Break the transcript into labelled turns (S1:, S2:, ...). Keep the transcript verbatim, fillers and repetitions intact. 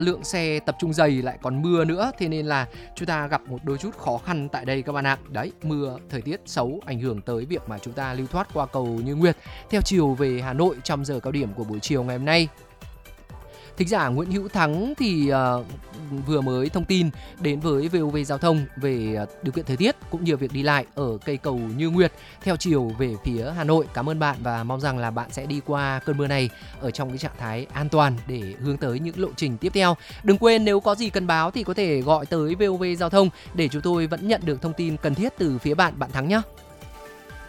S1: lượng xe tập trung dày lại còn mưa nữa, thế nên là chúng ta gặp một đôi chút khó khăn tại đây các bạn ạ. Đấy, mưa, thời tiết xấu ảnh hưởng tới việc mà chúng ta lưu thoát qua cầu Như Nguyệt theo chiều về Hà Nội trong giờ cao điểm của buổi chiều ngày hôm nay. Thính giả Nguyễn Hữu Thắng thì uh, vừa mới thông tin đến với vê o vê Giao thông về uh, điều kiện thời tiết cũng như việc đi lại ở cây cầu Như Nguyệt theo chiều về phía Hà Nội. Cảm ơn bạn và mong rằng là bạn sẽ đi qua cơn mưa này ở trong cái trạng thái an toàn để hướng tới những lộ trình tiếp theo. Đừng quên nếu có gì cần báo thì có thể gọi tới vê o vê Giao thông để chúng tôi vẫn nhận được thông tin cần thiết từ phía bạn, bạn Thắng nhé.